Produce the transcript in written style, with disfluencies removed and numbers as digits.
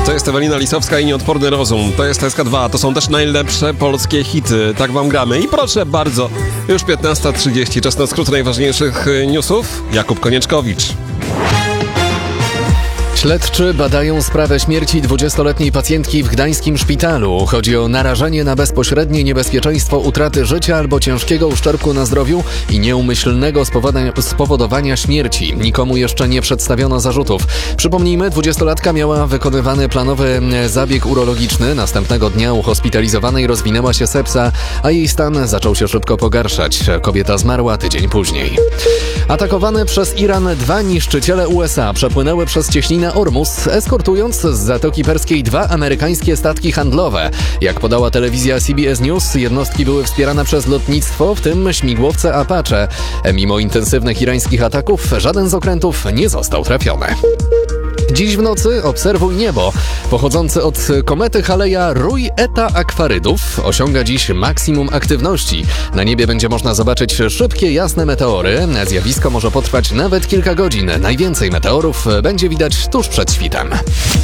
To jest Ewelina Lisowska i Nieodporny Rozum. To jest SK2. To są też najlepsze polskie hity. Tak wam gramy. I proszę bardzo, już 15:30. Czas na skrót najważniejszych newsów. Jakub Konieczkowicz. Śledczy badają sprawę śmierci 20-letniej pacjentki w gdańskim szpitalu. Chodzi o narażenie na bezpośrednie niebezpieczeństwo utraty życia albo ciężkiego uszczerbku na zdrowiu i nieumyślnego spowodowania śmierci. Nikomu jeszcze nie przedstawiono zarzutów. Przypomnijmy, 20-latka miała wykonywany planowy zabieg urologiczny. Następnego dnia u hospitalizowanej rozwinęła się sepsa, a jej stan zaczął się szybko pogarszać. Kobieta zmarła tydzień później. Atakowane przez Iran 2 niszczyciele USA przepłynęły przez cieśninę Ormus, eskortując z Zatoki Perskiej 2 amerykańskie statki handlowe. Jak podała telewizja CBS News, jednostki były wspierane przez lotnictwo, w tym śmigłowce Apache. Mimo intensywnych irańskich ataków, żaden z okrętów nie został trafiony. Dziś w nocy obserwuj niebo. Pochodzący od komety Haleja rój Eta Aquaridów osiąga dziś maksimum aktywności. Na niebie będzie można zobaczyć szybkie, jasne meteory. Zjawisko może potrwać nawet kilka godzin. Najwięcej meteorów będzie widać tuż przed świtem.